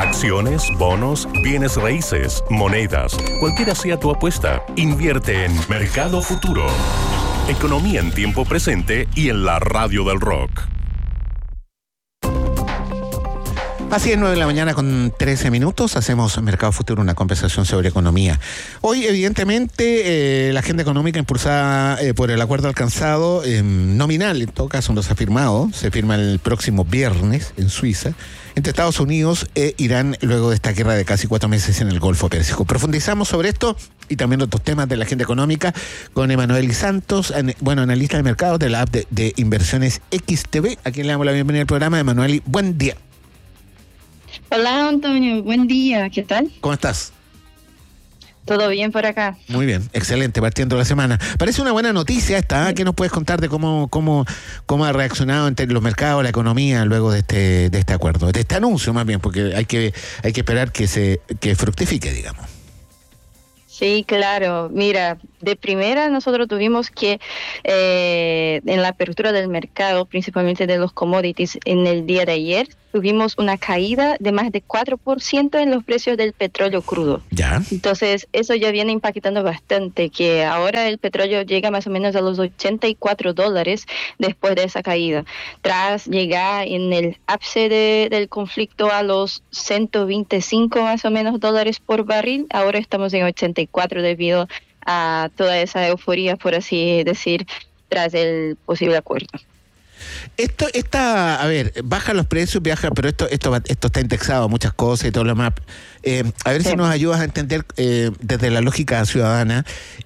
Acciones, bonos, bienes raíces, monedas, cualquiera sea tu apuesta, invierte en Mercado Futuro. Economía en tiempo presente y en la radio del rock. Así es, 9 de la mañana con 13 minutos, hacemos Mercado Futuro, una conversación sobre economía. Hoy, evidentemente, la agenda económica impulsada por el acuerdo alcanzado, nominal, en todo caso no se ha firmado, se firma el próximo viernes en Suiza, entre Estados Unidos e Irán, luego de esta guerra de casi 4 meses en el Golfo Pérsico. Profundizamos sobre esto y también otros temas de la agenda económica con Emanuel Santos, analista de mercados de la app de inversiones XTB, a quien le damos la bienvenida al programa. Emanuel, buen día. Hola Antonio, buen día, ¿qué tal? ¿Cómo estás? Todo bien por acá. Muy bien, excelente, partiendo la semana. Parece una buena noticia esta, ¿eh? ¿Qué nos puedes contar de cómo ha reaccionado entre los mercados, la economía, luego de este acuerdo, de este anuncio más bien, porque hay que esperar que fructifique, digamos? Sí, claro. Mira, de primera nosotros tuvimos que en la apertura del mercado, principalmente de los commodities, en el día de ayer, tuvimos una caída de más de 4% en los precios del petróleo crudo. Ya. Entonces, eso ya viene impactando bastante, que ahora el petróleo llega más o menos a los $84 después de esa caída. Tras llegar en el ápice del conflicto a los 125 más o menos dólares por barril, ahora estamos en 84 debido a toda esa euforia, por así decir, tras el posible acuerdo. Bajan los precios, pero esto está indexado a muchas cosas y todo lo demás. A ver si nos ayudas a entender desde la lógica ciudadana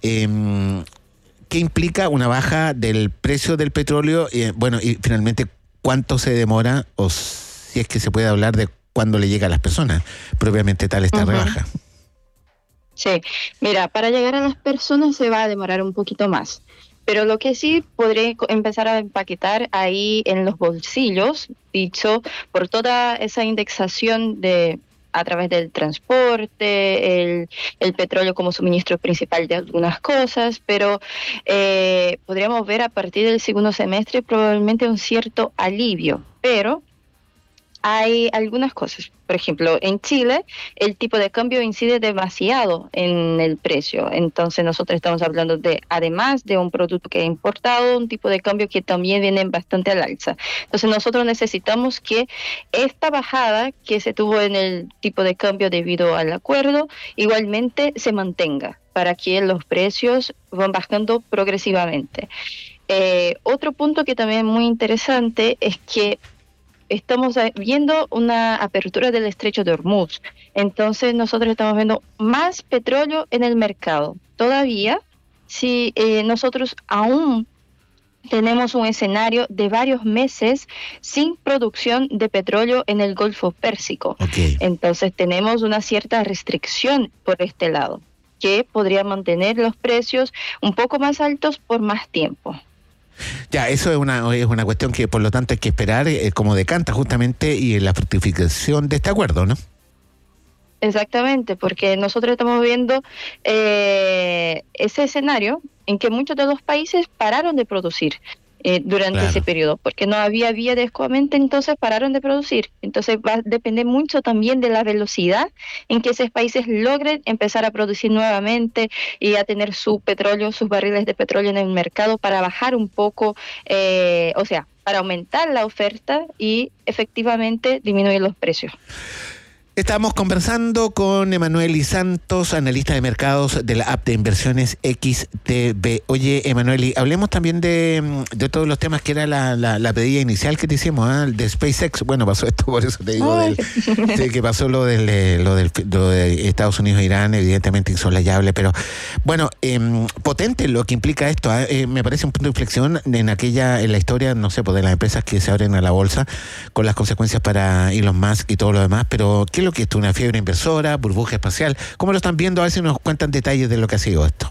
qué implica una baja del precio del petróleo, y finalmente cuánto se demora, o si es que se puede hablar de cuándo le llega a las personas propiamente tal esta rebaja. Sí, mira, para llegar a las personas se va a demorar un poquito más. Pero lo que sí podré empezar a empaquetar ahí en los bolsillos, dicho por toda esa indexación a través del transporte, el petróleo como suministro principal de algunas cosas, pero podríamos ver a partir del segundo semestre probablemente un cierto alivio, pero hay algunas cosas. Por ejemplo, en Chile el tipo de cambio incide demasiado en el precio. Entonces nosotros estamos hablando además de un producto que es importado, un tipo de cambio que también viene bastante al alza. Entonces nosotros necesitamos que esta bajada que se tuvo en el tipo de cambio debido al acuerdo igualmente se mantenga para que los precios van bajando progresivamente. Otro punto que también es muy interesante es que estamos viendo una apertura del estrecho de Hormuz. Entonces nosotros estamos viendo más petróleo en el mercado. Todavía, si nosotros aún tenemos un escenario de varios meses sin producción de petróleo en el Golfo Pérsico. Okay. Entonces tenemos una cierta restricción por este lado, que podría mantener los precios un poco más altos por más tiempo. Ya, eso es una cuestión que por lo tanto hay que esperar como decanta justamente y en la fructificación de este acuerdo, ¿no? Exactamente, porque nosotros estamos viendo ese escenario en que muchos de los países pararon de producir durante ese periodo, porque no había vía de escoamiento, entonces pararon de producir. Entonces va a depender mucho también de la velocidad en que esos países logren empezar a producir nuevamente y a tener su petróleo, sus barriles de petróleo en el mercado para bajar un poco, para aumentar la oferta y efectivamente disminuir los precios. Estamos conversando con Emanuel Santos, analista de mercados de la app de inversiones XTB. Oye, Emanuel, hablemos también de todos los temas que era la pedida inicial que te hicimos, de SpaceX. Bueno, pasó esto, por eso te digo, que pasó lo de Estados Unidos e Irán, evidentemente insolayable, pero bueno, potente lo que implica esto. Me parece un punto de inflexión en la historia, no sé, de las empresas que se abren a la bolsa, con las consecuencias para Elon Musk y todo lo demás, pero ¿qué es lo que esto? ¿Una fiebre inversora? ¿Burbuja espacial? ¿Cómo lo están viendo? A ver si nos cuentan detalles de lo que ha sido esto.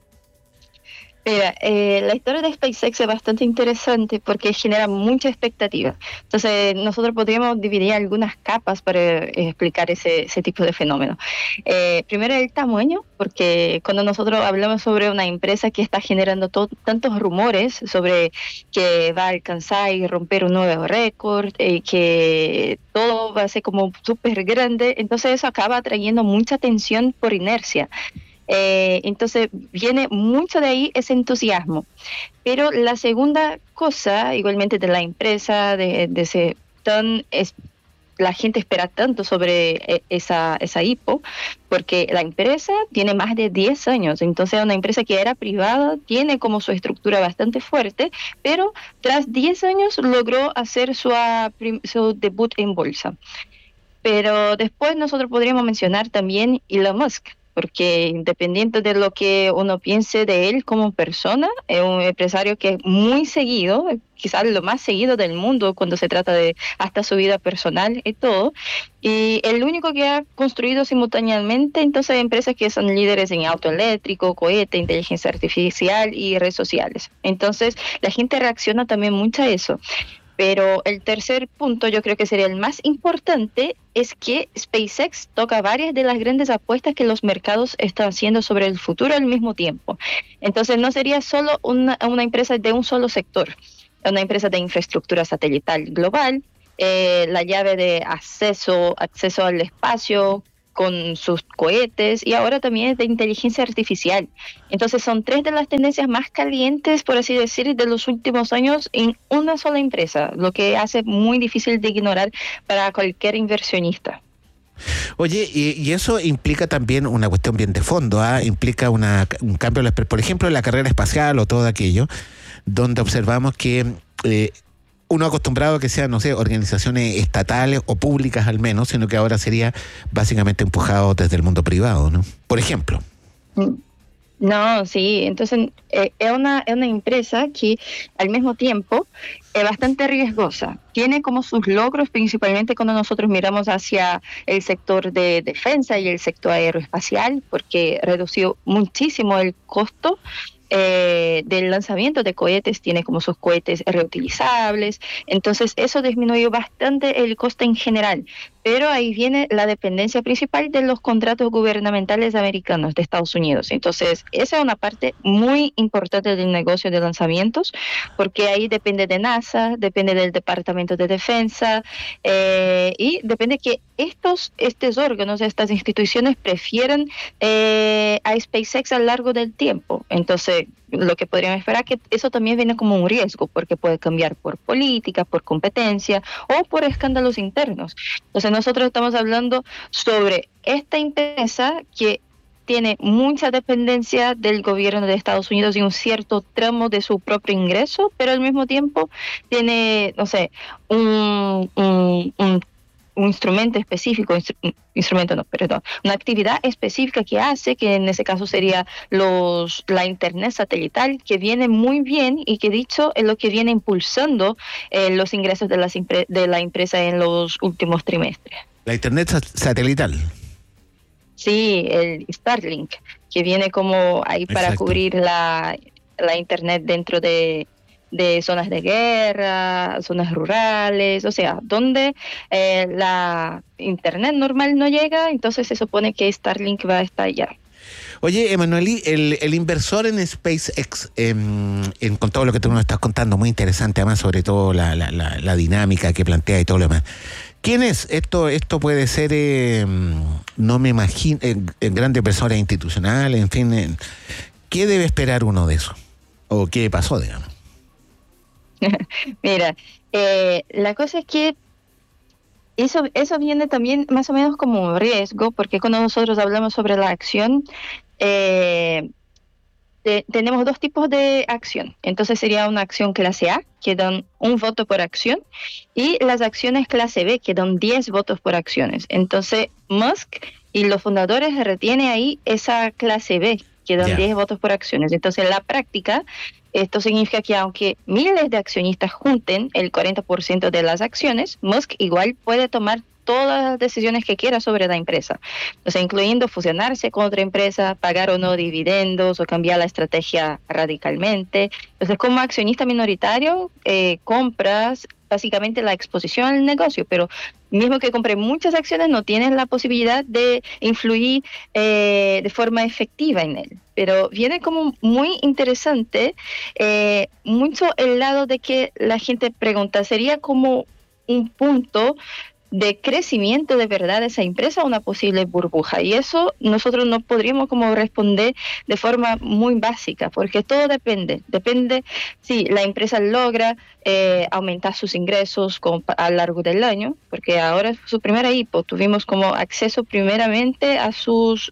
Mira, la historia de SpaceX es bastante interesante porque genera mucha expectativa. Entonces, nosotros podríamos dividir algunas capas para explicar ese tipo de fenómeno. Primero, el tamaño, porque cuando nosotros hablamos sobre una empresa que está generando tantos rumores sobre que va a alcanzar y romper un nuevo récord, que todo va hace como súper grande, entonces eso acaba atrayendo mucha atención por inercia. Entonces viene mucho de ahí ese entusiasmo. Pero la segunda cosa, igualmente de la empresa, de ese tan... la gente espera tanto sobre esa IPO, porque la empresa tiene más de 10 años, entonces una empresa que era privada, tiene como su estructura bastante fuerte, pero tras 10 años logró hacer su debut en bolsa. Pero después nosotros podríamos mencionar también Elon Musk, porque independiente de lo que uno piense de él como persona, es un empresario que es muy seguido, quizás lo más seguido del mundo cuando se trata de hasta su vida personal y todo, y el único que ha construido simultáneamente entonces empresas que son líderes en auto eléctrico, cohete, inteligencia artificial y redes sociales. Entonces la gente reacciona también mucho a eso. Pero el tercer punto, yo creo que sería el más importante, es que SpaceX toca varias de las grandes apuestas que los mercados están haciendo sobre el futuro al mismo tiempo. Entonces no sería solo una empresa de un solo sector, una empresa de infraestructura satelital global, la llave de acceso al espacio con sus cohetes, y ahora también es de inteligencia artificial. Entonces son tres de las tendencias más calientes, por así decir, de los últimos años en una sola empresa, lo que hace muy difícil de ignorar para cualquier inversionista. Oye, y eso implica también una cuestión bien de fondo, implica un cambio, por ejemplo, en la carrera espacial o todo aquello, donde observamos que uno acostumbrado a que sean, no sé, organizaciones estatales o públicas al menos, sino que ahora sería básicamente empujado desde el mundo privado, ¿no? Por ejemplo. No, sí, entonces es una empresa que al mismo tiempo es bastante riesgosa. Tiene como sus logros, principalmente cuando nosotros miramos hacia el sector de defensa y el sector aeroespacial, porque redució muchísimo el costo del lanzamiento de cohetes, tiene como sus cohetes reutilizables, entonces eso disminuyó bastante el coste en general, pero ahí viene la dependencia principal de los contratos gubernamentales americanos de Estados Unidos. Entonces esa es una parte muy importante del negocio de lanzamientos, porque ahí depende de NASA, depende del Departamento de Defensa, y depende que estos órganos, estas instituciones prefieran a SpaceX a lo largo del tiempo. Entonces lo que podríamos esperar que eso también viene como un riesgo, porque puede cambiar por política, por competencia o por escándalos internos. Entonces nosotros estamos hablando sobre esta empresa que tiene mucha dependencia del gobierno de Estados Unidos y un cierto tramo de su propio ingreso, pero al mismo tiempo tiene, no sé, un instrumento específico, una actividad específica que hace, que en ese caso sería la internet satelital, que viene muy bien y que dicho es lo que viene impulsando los ingresos de la empresa en los últimos trimestres. La internet satelital. Sí, el Starlink, que viene como ahí para Exacto. cubrir la internet dentro de zonas de guerra, zonas rurales, o sea, donde la internet normal no llega, entonces se supone que Starlink va a estar allá. Oye, Emanueli, el inversor en SpaceX, con todo lo que tú nos estás contando, muy interesante, además, sobre todo la dinámica que plantea y todo lo demás. ¿Quién es? Esto puede ser, no me imagino, grandes inversores institucionales, en fin. ¿Qué debe esperar uno de eso? ¿O qué pasó, digamos? Mira, la cosa es que eso viene también más o menos como un riesgo, porque cuando nosotros hablamos sobre la acción, tenemos dos tipos de acción. Entonces sería una acción clase A, que dan un voto por acción, y las acciones clase B, que dan 10 votos por acciones. Entonces Musk y los fundadores retienen ahí esa clase B, que dan 10 votos por acciones. Entonces en la práctica, esto significa que aunque miles de accionistas junten el 40% de las acciones, Musk igual puede tomar todas las decisiones que quiera sobre la empresa, o sea, incluyendo fusionarse con otra empresa, pagar o no dividendos o cambiar la estrategia radicalmente. Entonces, como accionista minoritario, compras básicamente la exposición al negocio, pero mismo que compre muchas acciones, no tienes la posibilidad de influir de forma efectiva en él. Pero viene como muy interesante, mucho el lado de que la gente pregunta, ¿sería como un punto de crecimiento de verdad de esa empresa a una posible burbuja. Y eso nosotros no podríamos como responder de forma muy básica, porque todo depende si la empresa logra aumentar sus ingresos a lo largo del año, porque ahora es su primera IPO, tuvimos como acceso primeramente a sus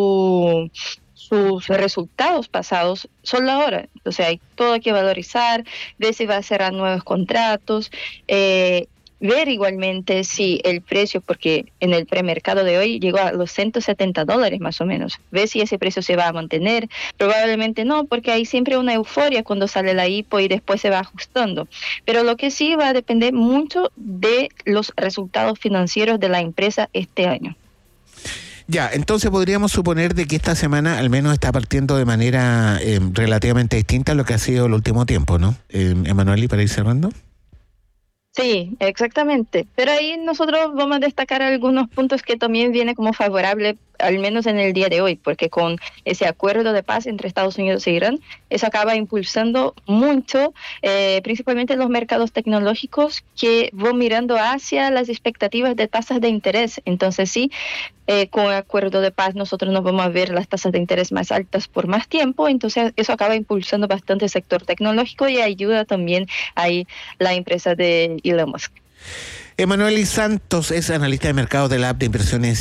resultados pasados solo ahora. Entonces hay todo que valorizar, ver si va a cerrar nuevos contratos, ver igualmente si el precio, porque en el premercado de hoy llegó a los $170 más o menos, ver si ese precio se va a mantener. Probablemente no, porque hay siempre una euforia cuando sale la IPO y después se va ajustando. Pero lo que sí va a depender mucho de los resultados financieros de la empresa este año. Ya, entonces podríamos suponer de que esta semana al menos está partiendo de manera relativamente distinta a lo que ha sido el último tiempo, ¿no? Emanueli, para ir cerrando. Sí, exactamente. Pero ahí nosotros vamos a destacar algunos puntos que también viene como favorable, al menos en el día de hoy, porque con ese acuerdo de paz entre Estados Unidos e Irán, eso acaba impulsando mucho, principalmente los mercados tecnológicos que van mirando hacia las expectativas de tasas de interés. Entonces sí, con el acuerdo de paz nosotros no vamos a ver las tasas de interés más altas por más tiempo, entonces eso acaba impulsando bastante el sector tecnológico y ayuda también ahí la empresa de Elon Musk. Emanueli Santos es analista de mercado de la app de inversiones